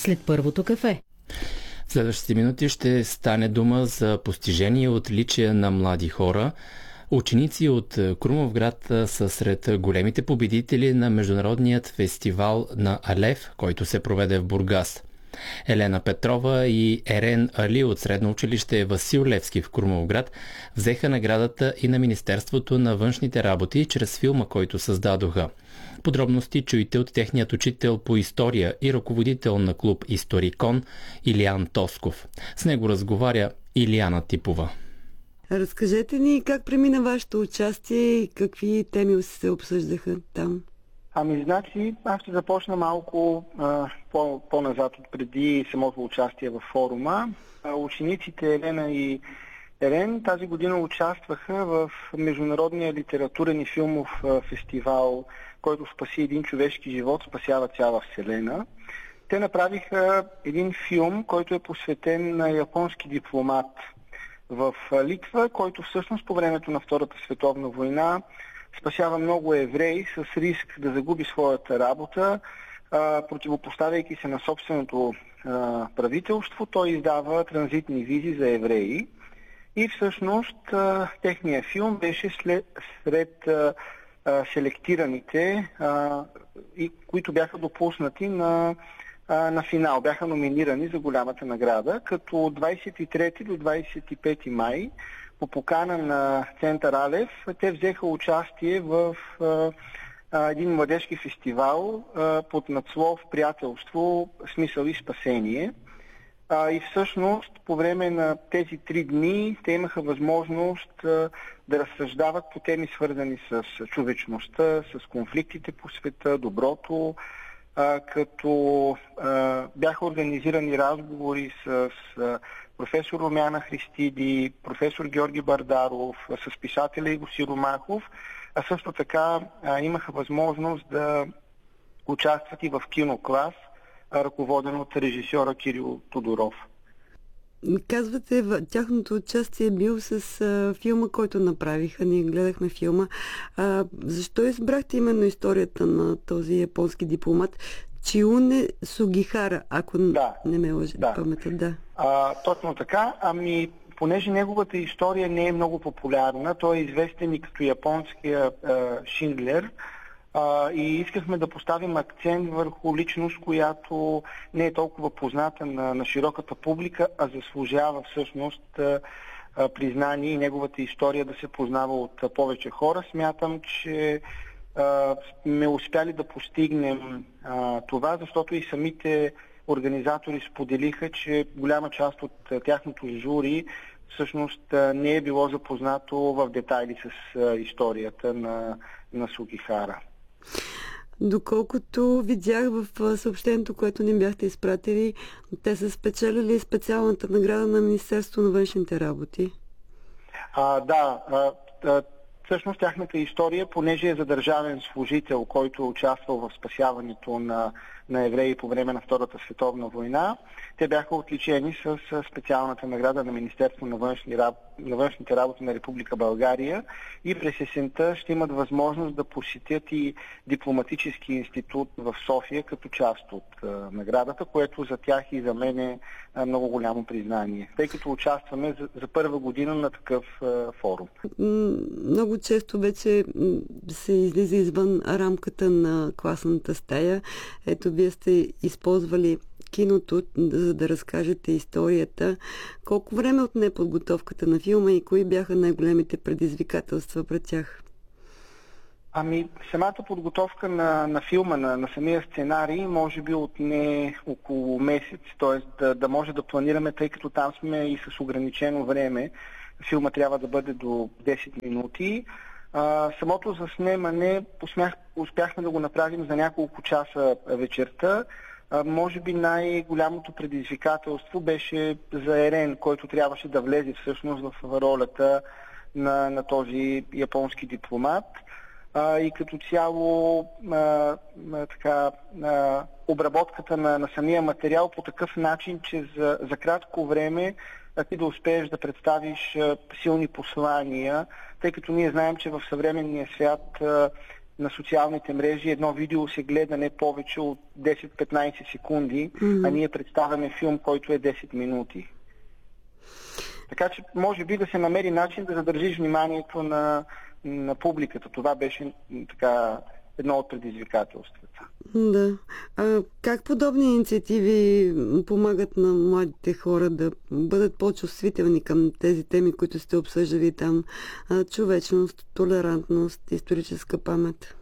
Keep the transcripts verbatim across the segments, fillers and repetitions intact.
след първото кафе. В следващите минути ще стане дума за постижение и отличия на млади хора. Ученици от Крумовград са сред големите победители на Международният фестивал на Алев, който се проведе в Бургас. Елена Петрова и Ерен Али от средно училище Васил Левски в Крумовград взеха наградата и на Министерството на външните работи чрез филма, който създадоха. Подробности чуйте от техният учител по история и ръководител на клуб Историкон Илиян Тосков. С него разговаря Илияна Типова. Разкажете ни как премина вашето участие и какви теми се обсъждаха там. Ами, значи, аз ще започна малко а, по, по-назад от преди самото участие в форума. А, учениците Елена и Ерен тази година участваха в Международния литературен и филмов а, фестивал, който спаси един човешки живот, спасява цяла вселена. Те направиха един филм, който е посветен на японски дипломат в Литва, който всъщност по времето на Втората световна война спасява много евреи с риск да загуби своята работа, а, противопоставяйки се на собственото а, правителство. Той издава транзитни визи за евреи и всъщност а, техният филм беше след, сред а, а, селектираните, а, и, които бяха допуснати на, а, на финал, бяха номинирани за голямата награда, като от двадесет и трети до двадесет и пети май по покана на Център Алев, те взеха участие в а, а, един младежки фестивал а, под надслов "Приятелство, смисъл и спасение". А, и всъщност по време на тези три дни те имаха възможност а, да разсъждават по теми, свързани с човечността, с конфликтите по света, доброто, а, като а, бяха организирани разговори с а, професор Румяна Христиди, професор Георги Бардаров, с писателя Иво Сиромахов, а също така а, имаха възможност да участват и в киноклас, ръководен от режисьора Кирил Тодоров. Казвате, тяхното участие е бил с а, филма, който направиха. Ние гледахме филма. А, защо избрахте именно историята на този японски дипломат? Чиуне Сугихара, ако да, не ме лъжи да. паметта. Да. А, точно така. Ами, понеже неговата история не е много популярна, той е известен и като японския а, Шиндлер, а, и искахме да поставим акцент върху личност, която не е толкова позната на, на широката публика, а заслужава всъщност а, а, признание и неговата история да се познава от а, повече хора. Смятам, че сме успяли да постигнем а, това, защото и самите организатори споделиха, че голяма част от а, тяхното жури всъщност а, не е било запознато в детайли с а, историята на, на Сугихара. Доколкото видях в съобщението, което ни бяхте изпратили, те са спечелили специалната награда на Министерството на външните работи. А, да, а, а, всъщност тяхната история, понеже е за държавен служител, който е участвал в спасяването на, на евреи по време на Втората световна война, те бяха отличени с специалната награда на Министерство на, външни, на външните работи на Република България и през есента ще имат възможност да посетят и дипломатически институт в София като част от а, наградата, което за тях и за мен е а, много голямо признание, тъй като участваме за, за първа година на такъв а, форум. Много често вече се излиза извън рамката на класната стая. Ето, вие сте използвали киното, за да разкажете историята. Колко време отне подготовката на филма и кои бяха най-големите предизвикателства пред тях? Ами, самата подготовка на, на филма, на, на самия сценарий, може би отне около месец, т.е. да, да може да планираме, тъй като там сме и с ограничено време. Филма трябва да бъде до десет минути. А, самото заснемане успях, успяхме да го направим за няколко часа вечерта. А, може би най-голямото предизвикателство беше за Ерен, който трябваше да влезе всъщност в ролята на, на този японски дипломат. А, и като цяло а, а, така, а, обработката на, на самия материал по такъв начин, че за, за кратко време а ти да успееш да представиш а, силни послания, тъй като ние знаем, че в съвременния свят а, на социалните мрежи едно видео се гледа не повече от десет-петнайсет секунди, mm-hmm. а ние представяме филм, който е десет минути. Така че може би да се намери начин да задържиш вниманието на, на публиката. Това беше така едно от предизвикателствата. Да. А как подобни инициативи помагат на младите хора да бъдат по-чувствителни към тези теми, които сте обсъждали там? Човечност, толерантност, историческа памет?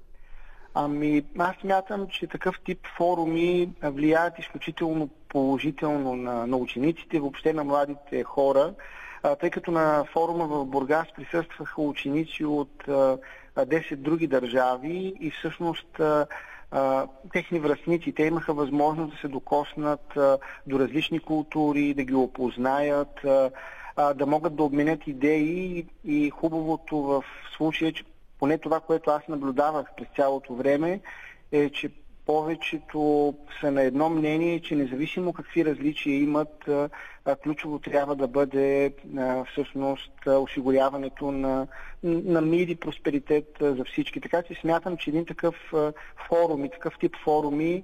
Ами, аз смятам, че такъв тип форуми влияят изключително положително на, на учениците, въобще на младите хора, а, тъй като на форума в Бургас присъстваха ученици от а, десет други държави и всъщност а, а, техни връстници. Те имаха възможност да се докоснат а, до различни култури, да ги опознаят, а, а, да могат да обменят идеи и хубавото в случая, че поне това, което аз наблюдавах през цялото време, е, че повечето са на едно мнение, че независимо какви различия имат, ключово трябва да бъде всъщност осигуряването на, на мир и просперитет за всички. Така че смятам, че един такъв форум и такъв тип форуми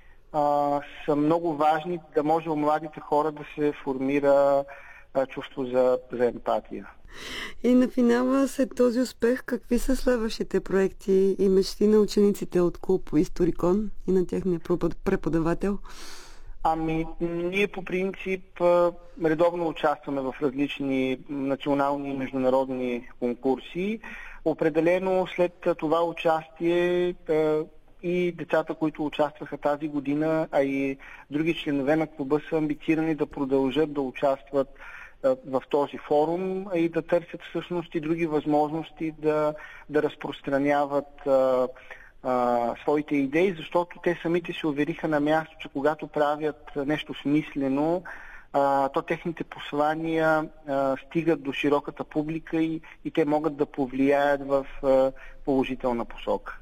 а, са много важни, да може у младите хора да се формира а, чувство за, за емпатия. И на финала, след този успех, какви са следващите проекти и мечти на учениците от клуб Историкон и на техния преподавател? Ами, ние по принцип редовно участваме в различни национални и международни конкурси. Определено след това участие и децата, които участваха тази година, а и други членове на клуба са амбицирани да продължат да участват в този форум и да търсят всъщност и други възможности да, да разпространяват а, а, своите идеи, защото те самите се увериха на място, че когато правят нещо смислено, а, то техните послания а, стигат до широката публика и, и те могат да повлияят в а, положителна посока.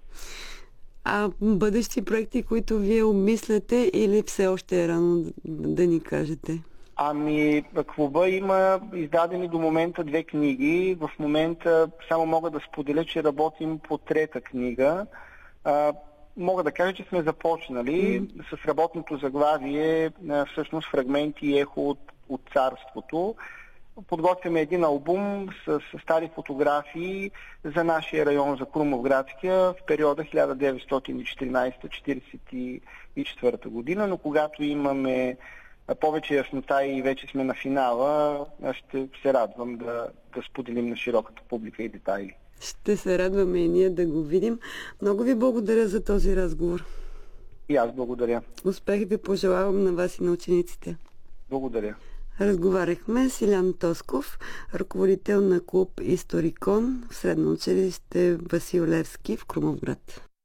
А бъдещи проекти, които вие обмисляте, или все още е рано да, да ни кажете? Ами, клуба има издадени до момента две книги. В момента само мога да споделя, че работим по трета книга. А, мога да кажа, че сме започнали mm. с работното заглавие, всъщност фрагменти и ехо от, от царството. Подготвяме един албум с, с стари фотографии за нашия район, за Крумовградския, в периода хиляда деветстотин и четиринайсета до четирийсет и четвърта година, но когато имаме повече яснота и вече сме на финала, ще се радвам да, да споделим на широката публика и детайли. Ще се радваме и ние да го видим. Много ви благодаря за този разговор. И аз благодаря. Успех ви пожелавам на вас и на учениците. Благодаря. Разговаряхме с Илян Тосков, ръководител на клуб Историкон в средно училище Васил Левски в Крумовград.